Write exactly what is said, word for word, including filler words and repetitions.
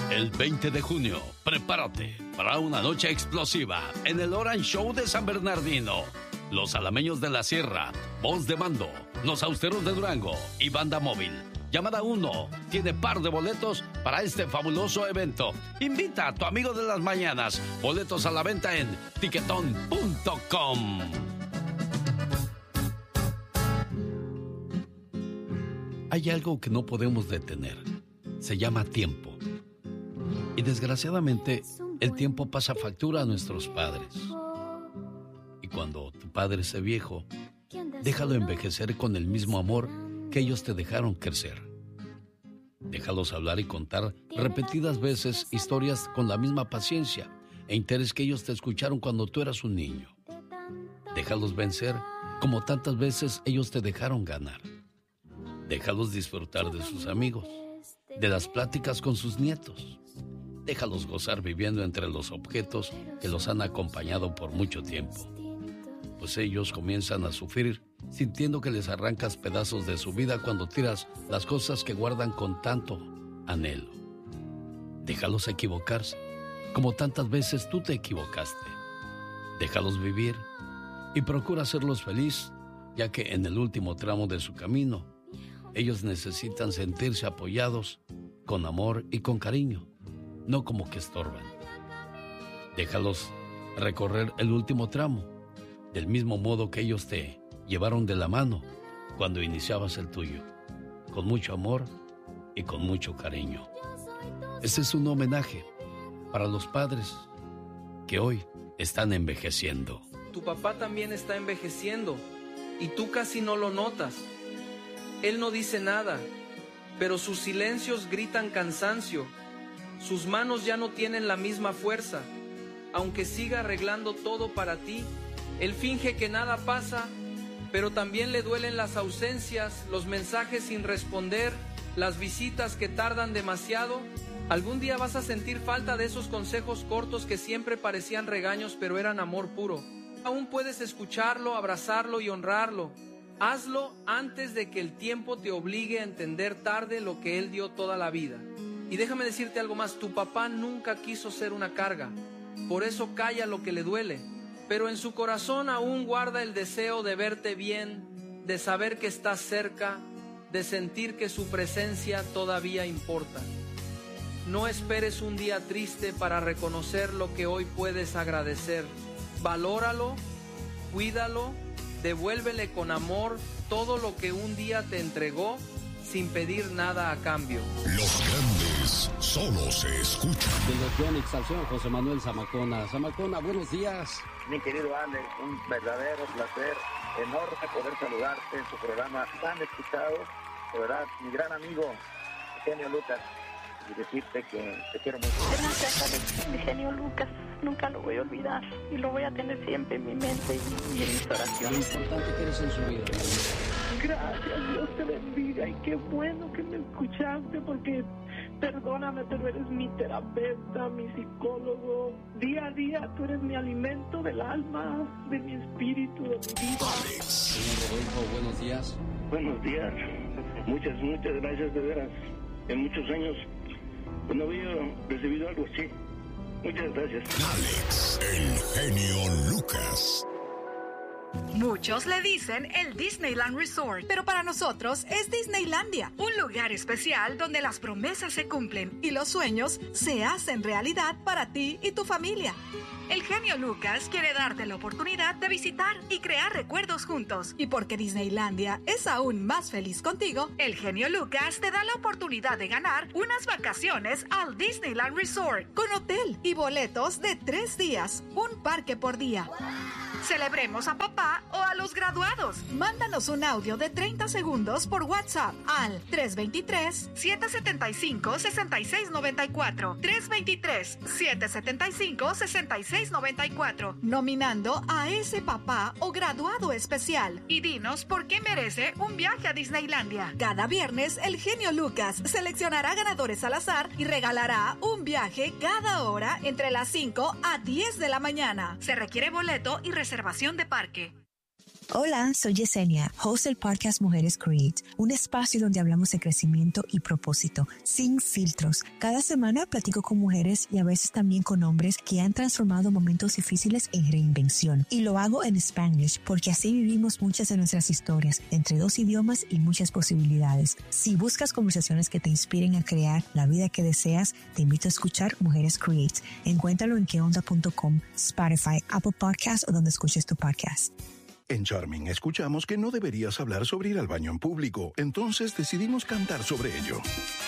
El veinte de junio, prepárate para una noche explosiva en el Orange Show de San Bernardino. Los Alameños de la Sierra, Voz de Mando, Los Austeros de Durango y Banda Móvil. Llamada uno tiene par de boletos para este fabuloso evento. Invita a tu amigo de las mañanas. Boletos a la venta en tiquetón punto com. Hay algo que no podemos detener. Se llama tiempo. Y desgraciadamente, el tiempo pasa factura a nuestros padres. Y cuando tu padre sea viejo, déjalo envejecer con el mismo amor que ellos te dejaron crecer. Déjalos hablar y contar repetidas veces historias con la misma paciencia e interés que ellos te escucharon cuando tú eras un niño. Déjalos vencer como tantas veces ellos te dejaron ganar. Déjalos disfrutar de sus amigos, de las pláticas con sus nietos. Déjalos gozar viviendo entre los objetos que los han acompañado por mucho tiempo. Pues ellos comienzan a sufrir sintiendo que les arrancas pedazos de su vida cuando tiras las cosas que guardan con tanto anhelo. Déjalos equivocarse, como tantas veces tú te equivocaste. Déjalos vivir y procura hacerlos feliz, ya que en el último tramo de su camino, ellos necesitan sentirse apoyados con amor y con cariño, no como que estorban. Déjalos recorrer el último tramo, del mismo modo que ellos te llevaron de la mano cuando iniciabas el tuyo, con mucho amor y con mucho cariño. Este es un homenaje para los padres que hoy están envejeciendo. Tu papá también está envejeciendo y tú casi no lo notas. Él no dice nada, pero sus silencios gritan cansancio. Sus manos ya no tienen la misma fuerza. Aunque siga arreglando todo para ti, él finge que nada pasa, pero también le duelen las ausencias, los mensajes sin responder, las visitas que tardan demasiado. Algún día vas a sentir falta de esos consejos cortos que siempre parecían regaños, pero eran amor puro. Aún puedes escucharlo, abrazarlo y honrarlo. Hazlo antes de que el tiempo te obligue a entender tarde lo que él dio toda la vida. Y déjame decirte algo más, tu papá nunca quiso ser una carga, por eso calla lo que le duele, pero en su corazón aún guarda el deseo de verte bien, de saber que estás cerca, de sentir que su presencia todavía importa. No esperes un día triste para reconocer lo que hoy puedes agradecer. Valóralo, cuídalo, devuélvele con amor todo lo que un día te entregó sin pedir nada a cambio. Los grandes solo se escuchan. De Legión Exalción, José Manuel Zamacona. Zamacona, buenos días. Mi querido Alex, un verdadero placer, enorme poder saludarte en tu programa tan escuchado. De verdad, mi gran amigo, Genio Lucas, y decirte que te quiero mucho. Gracias, Alex, mi genio Lucas. Nunca lo voy a olvidar y lo voy a tener siempre en mi mente y, y en mis oraciones. Lo importante que eres en su vida. Gracias, Dios te bendiga y qué bueno que me escuchaste porque perdóname, pero eres mi terapeuta, mi psicólogo. Día a día tú eres mi alimento del alma, de mi espíritu, de mi vida. Señor Rodolfo, buenos días. Buenos días. Muchas, muchas gracias de veras. En muchos años no había recibido algo así. Muchas gracias. Alex, el genio Lucas. Muchos le dicen el Disneyland Resort, pero para nosotros es Disneylandia, un lugar especial donde las promesas se cumplen y los sueños se hacen realidad para ti y tu familia. El genio Lucas quiere darte la oportunidad de visitar y crear recuerdos juntos. Y porque Disneylandia es aún más feliz contigo, el genio Lucas te da la oportunidad de ganar unas vacaciones al Disneyland Resort con hotel y boletos de tres días, un parque por día. Celebremos a papá o a los graduados. Mándanos un audio de treinta segundos por WhatsApp al tres dos tres, siete siete cinco, seis seis nueve cuatro. tres dos tres, siete siete cinco, seis seis nueve cuatro. Nominando a ese papá o graduado especial. Y dinos por qué merece un viaje a Disneylandia. Cada viernes, el genio Lucas seleccionará ganadores al azar y regalará un viaje cada hora entre las cinco a diez de la mañana. Se requiere boleto y reservación de parque. Hola, soy Yesenia, host del podcast Mujeres Create, un espacio donde hablamos de crecimiento y propósito, sin filtros. Cada semana platico con mujeres y a veces también con hombres que han transformado momentos difíciles en reinvención. Y lo hago en Spanglish porque así vivimos muchas de nuestras historias, entre dos idiomas y muchas posibilidades. Si buscas conversaciones que te inspiren a crear la vida que deseas, te invito a escuchar Mujeres Create. Encuéntralo en que onda punto com, Spotify, Apple Podcasts o donde escuches tu podcast. En Charming escuchamos que no deberías hablar sobre ir al baño en público, entonces decidimos cantar sobre ello.